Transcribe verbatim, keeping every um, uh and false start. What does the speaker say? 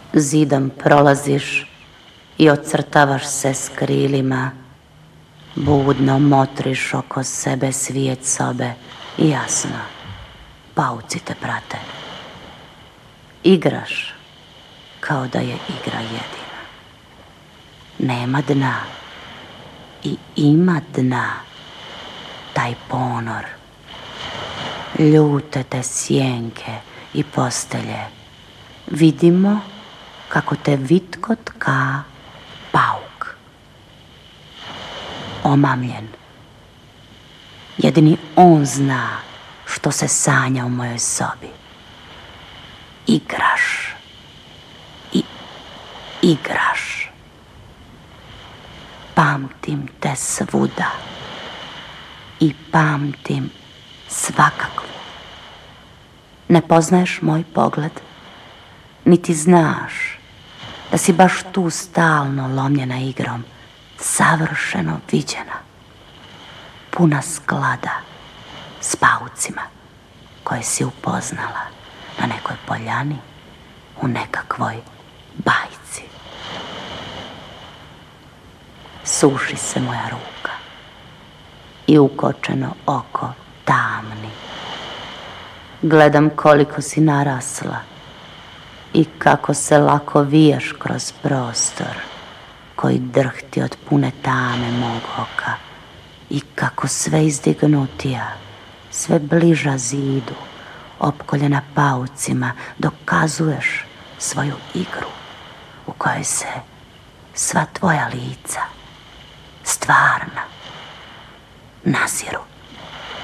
Zidom prolaziš i ocrtavaš se s krilima, budno motriš oko sebe svijet sobe i jasno, pauci te prate. Igraš kao da je igra jedina. Nema dna i ima dna taj ponor. Ljute te sjenke i postelje. Vidimo kako te vitko tka pauk. Omamljen. Jedini on zna što se sanja u mojoj sobi. Igraš. I igraš. Pamtim te svuda. I pamtim svakako. Ne poznaješ moj pogled, niti znaš da si baš tu stalno lomljena igrom, savršeno viđena, puna sklada s paucima koje si upoznala na nekoj poljani u nekakvoj bajci. Suši se moja ruka i ukočeno oko tamni. Gledam koliko si narasla i kako se lako viješ kroz prostor koji drhti od pune tame mog oka i kako sve izdignutija, sve bliža zidu, opkoljena paucima, dokazuješ svoju igru u kojoj se sva tvoja lica, stvarna, naziru.